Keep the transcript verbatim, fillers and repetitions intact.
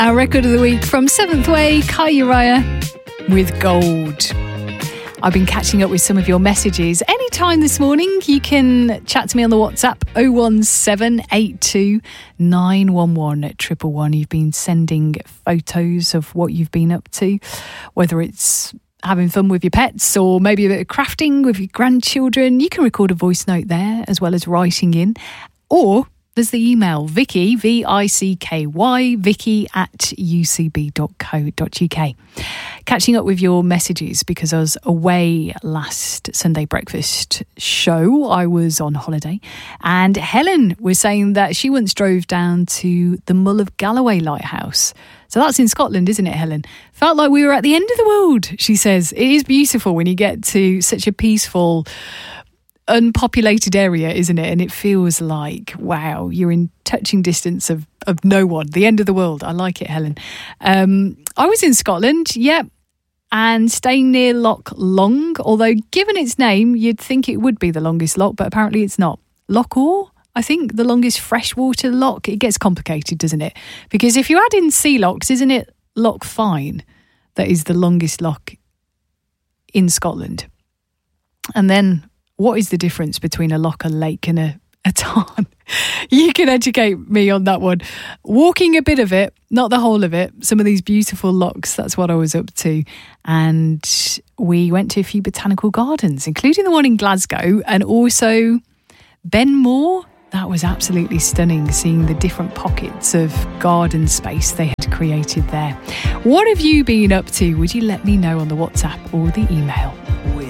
Our record of the week from Seventh Way, Kai Uriah with Gold. I've been catching up with some of your messages. Anytime this morning, you can chat to me on the WhatsApp oh one seven eight two nine one one one one one. You've been sending photos of what you've been up to, whether it's having fun with your pets or maybe a bit of crafting with your grandchildren. You can record a voice note there as well as writing in. Or there's the email, Vicky, V I C K Y, Vicky at u c b dot co dot u k. Catching up with your messages because I was away last Sunday breakfast show. I was on holiday, and Helen was saying that she once drove down to the Mull of Galloway Lighthouse. So that's in Scotland, isn't it, Helen? Felt like we were at the end of the world, she says. It is beautiful when you get to such a peaceful, unpopulated area, isn't it? And it feels like, wow, you're in touching distance of, of no one, the end of the world. I like it, Helen. Um, I was in Scotland, yep, and staying near Loch Long, although given its name, you'd think it would be the longest loch, but apparently it's not. Loch Orr, I think, the longest freshwater loch. It gets complicated, doesn't it? Because if you add in sea lochs, isn't it Loch Fyne that is the longest loch in Scotland? And then what is the difference between a loch, a lake and a, a tarn? You can educate me on that one. Walking a bit of it, not the whole of it. Some of these beautiful lochs, that's what I was up to. And we went to a few botanical gardens, including the one in Glasgow and also Benmore. That was absolutely stunning, seeing the different pockets of garden space they had created there. What have you been up to? Would you let me know on the WhatsApp or the email?